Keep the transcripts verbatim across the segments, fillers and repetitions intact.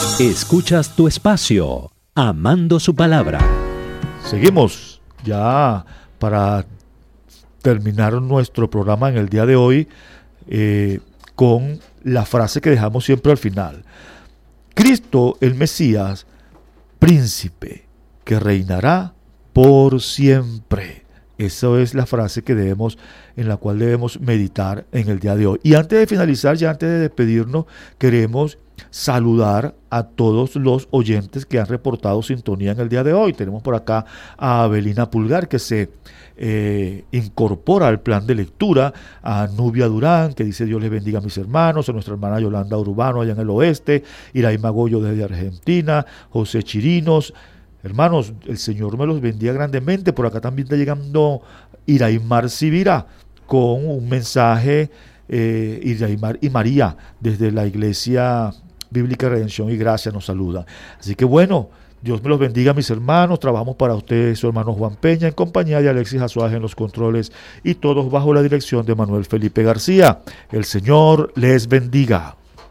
Escuchas tu espacio, Amando su Palabra. Seguimos ya para terminar nuestro programa en el día de hoy eh, con la frase que dejamos siempre al final. Cristo el Mesías, príncipe, que reinará por siempre. Esa es la frase que debemos, en la cual debemos meditar en el día de hoy. Y antes de finalizar, ya antes de despedirnos, queremos saludar a todos los oyentes que han reportado sintonía en el día de hoy. Tenemos por acá a Abelina Pulgar, que se eh, incorpora al plan de lectura, a Nubia Durán, que dice Dios les bendiga a mis hermanos, a nuestra hermana Yolanda Urbano allá en el oeste, Iraima Goyo desde Argentina, José Chirinos. Hermanos, el Señor me los bendiga grandemente. Por acá también está llegando Iraimar Sibira con un mensaje, eh, Iraimar y María desde la Iglesia Bíblica Redención y Gracia nos saluda. Así que bueno, Dios me los bendiga mis hermanos. Trabajamos para ustedes, su hermano Juan Peña, en compañía de Alexis Azuaje en los controles y todos bajo la dirección de Manuel Felipe García. El Señor les bendiga.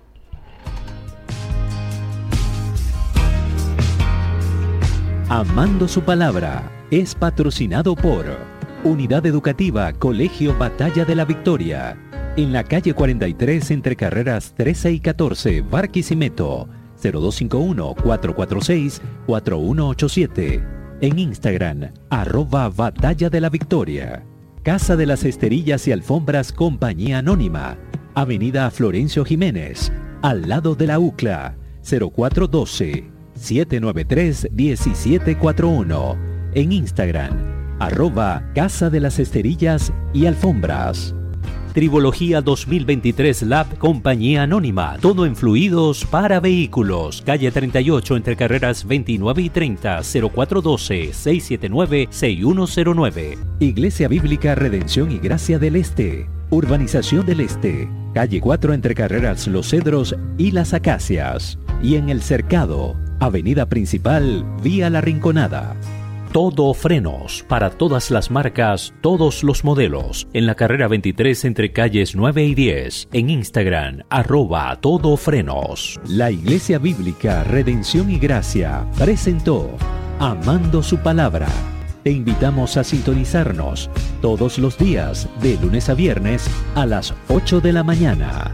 Amando su Palabra es patrocinado por Unidad Educativa Colegio Batalla de la Victoria, en la calle cuarenta y tres entre carreras trece y catorce, Barquisimeto, cero dos cinco uno, cuatro cuatro seis, cuatro uno ocho siete. En Instagram, arroba Batalla de la Victoria. Casa de las Esterillas y Alfombras Compañía Anónima, Avenida Florencio Jiménez, al lado de la U C L A, cero cuatro uno dos, siete nueve tres, uno siete cuatro uno. En Instagram, arroba Casa de las Esterillas y Alfombras. Tribología dos mil veintitrés Lab Compañía Anónima, todo en fluidos para vehículos. Calle treinta y ocho entre carreras veintinueve y treinta, cero cuatro uno dos, seis siete nueve, seis uno cero nueve. Iglesia Bíblica Redención y Gracia del Este, Urbanización del Este, calle cuatro entre carreras Los Cedros y Las Acacias. Y en El Cercado, Avenida Principal, Vía La Rinconada. Todo Frenos, para todas las marcas, todos los modelos. En la carrera veintitrés entre calles nueve y diez. En Instagram, arroba Todo Frenos. La Iglesia Bíblica Redención y Gracia presentó Amando su Palabra. Te invitamos a sintonizarnos todos los días, de lunes a viernes, a las ocho de la mañana.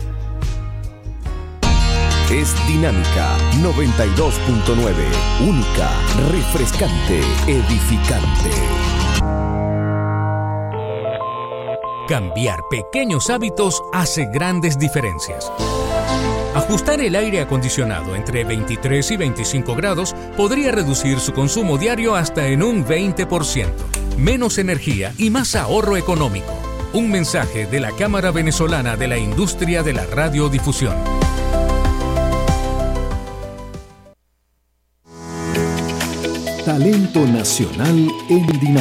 Es Dinámica noventa y dos punto nueve, única, refrescante, edificante. Cambiar pequeños hábitos hace grandes diferencias. Ajustar el aire acondicionado entre veintitrés y veinticinco grados podría reducir su consumo diario hasta en un veinte por ciento. Menos energía y más ahorro económico. Un mensaje de la Cámara Venezolana de la Industria de la Radiodifusión. Talento nacional en Dinamarca.